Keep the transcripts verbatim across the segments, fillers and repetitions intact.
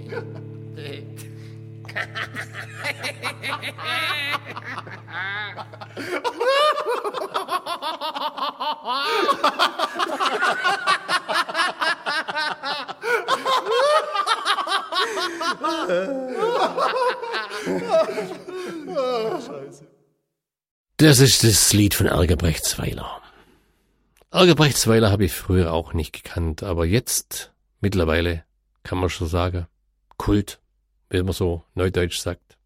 Das ist das Lied von Erger Brechtsweiler. Erger Brechtsweiler habe ich früher auch nicht gekannt, aber jetzt, mittlerweile, kann man schon sagen, Kult, wie man so neudeutsch sagt.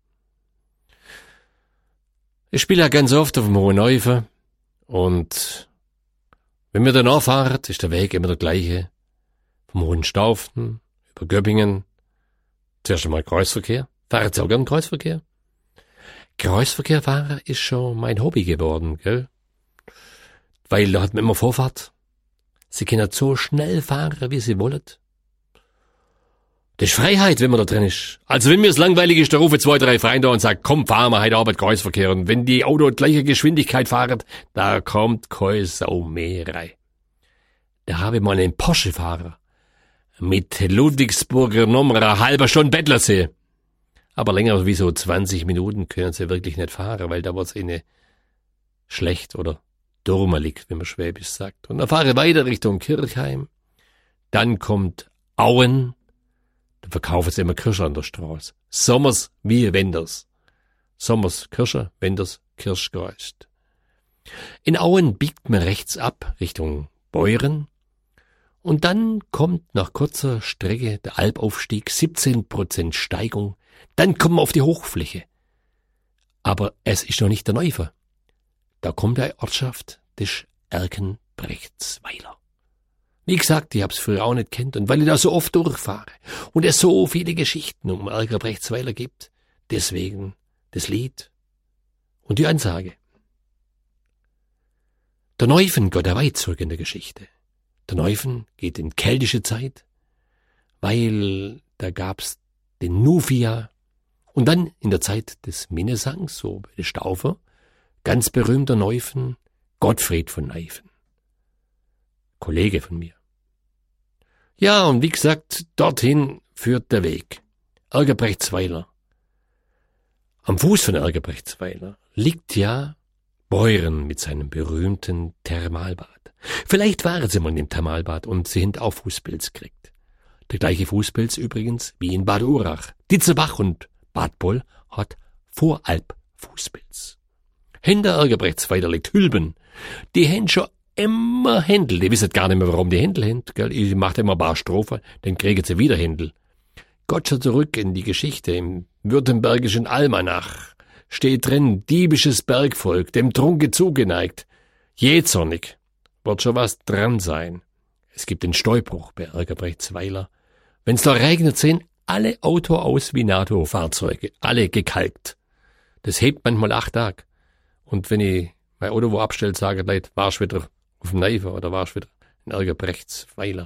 Ich spiele ja ganz oft auf dem Hohen Neufe und wenn wir danach fahren, ist der Weg immer der gleiche. Vom Hohenstaufen über Göppingen, zuerst einmal Kreuzverkehr. Fahren Sie auch gern Kreuzverkehr? Kreuzverkehr fahren ist schon mein Hobby geworden, gell? Weil da hat man immer Vorfahrt. Sie können so schnell fahren, wie sie wollen. Das ist Freiheit, wenn man da drin ist. Also wenn mir es langweilig ist, da rufe zwei, drei Freunde und sag, komm, fahren wir heute Abend Kreuzverkehr. Und wenn die Auto gleiche Geschwindigkeit fahren, da kommt keine Sau mehr rein. Da habe ich mal einen Porsche-Fahrer mit Ludwigsburger Nummer eine halbe Stunde Bettlersee. Aber länger wie so zwanzig Minuten können sie wirklich nicht fahren, weil da wird's ihnen schlecht oder durmelig, wie man Schwäbisch sagt. Und dann fahre ich weiter Richtung Kirchheim. Dann kommt Auen. Da verkaufen sie immer Kirsche an der Straße. Sommers wie Wenders. Sommers Kirsche, Wenders Kirschgeist. In Auen biegt man rechts ab Richtung Beuren. Und dann kommt nach kurzer Strecke der Alpaufstieg, siebzehn Prozent Steigung. Dann kommen wir auf die Hochfläche. Aber es ist noch nicht der Neufer. Da kommt eine Ortschaft, das ist Erkenbrechtsweiler. Wie gesagt, ich hab's früher auch nicht kennt und weil ich da so oft durchfahre und es so viele Geschichten um Erkenbrechtsweiler gibt, deswegen das Lied und die Ansage. Der Neufen geht ja weit zurück in der Geschichte. Der Neufen geht in keltische Zeit, weil da gab's den Nufia und dann in der Zeit des Minnesangs, so bei der Staufer, ganz berühmter Neufen, Gottfried von Neifen. Kollege von mir. Ja, und wie gesagt, dorthin führt der Weg. Erkenbrechtsweiler. Am Fuß von Erkenbrechtsweiler liegt ja Beuren mit seinem berühmten Thermalbad. Vielleicht waren sie mal in dem Thermalbad und sie haben auch Fußpilz gekriegt. Der gleiche Fußpilz übrigens wie in Bad Urach. Ditzelbach und Bad Boll hat Voralp-Fußpilz. Hinter Erkenbrechtsweiler liegt Hülben. Die haben schon immer Händel. Die wissen gar nicht mehr, warum die Händel haben. Gell? Ich mache immer ein paar Strophen, dann kriegen sie wieder Händel. Gott schon zurück in die Geschichte. Im württembergischen Almanach steht drin, diebisches Bergvolk, dem Trunke zugeneigt. Jähzornig wird schon was dran sein. Es gibt den Steubruch bei Erkenbrechtsweiler. Wenn's da regnet, sehen alle Auto aus wie NATO-Fahrzeuge. Alle gekalkt. Das hebt manchmal acht Tage. Und wenn ich mein Auto wo abstellt, sage Leute, warst wieder auf dem Neufer oder warst wieder in Erkenbrechtsweiler.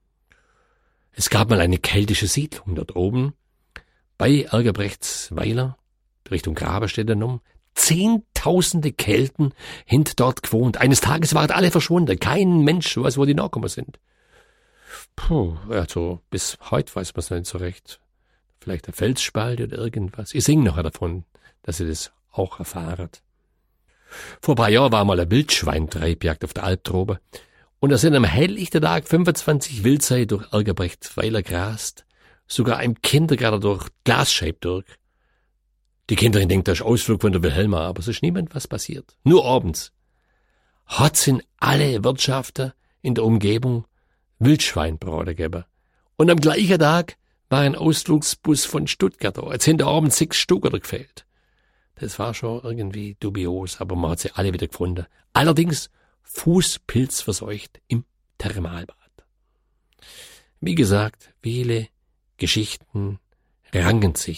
Es gab mal eine keltische Siedlung dort oben, bei Erkenbrechtsweiler, Richtung Grabenstädter um. Zehntausende Kelten haben dort gewohnt. Eines Tages waren alle verschwunden. Kein Mensch weiß, wo die nachgekommen sind. Puh, also bis heute weiß man es nicht so recht. Vielleicht ein Felsspalt oder irgendwas. Ich singe noch davon, dass ihr das auch erfahrt. Vor ein paar Jahren war mal eine Wildschweintreibjagd auf der Alptrobe. Und da sind am helllichten Tag fünfundzwanzig Wildzei durch Erkenbrechtsweiler gerast. Sogar ein Kindergarten durch Glasscheibe durch. Die Kinderin denkt, das ist Ausflug von der Wilhelma, aber es ist niemand was passiert. Nur abends. Hat sind alle Wirtschafter in der Umgebung Wildschweinbraten gegeben. Und am gleichen Tag war ein Ausflugsbus von Stuttgart da. Jetzt haben da abends sechs Stück oder gefehlt. Das war schon irgendwie dubios, aber man hat sie alle wieder gefunden. Allerdings fußpilzverseucht im Thermalbad. Wie gesagt, viele Geschichten ranken sich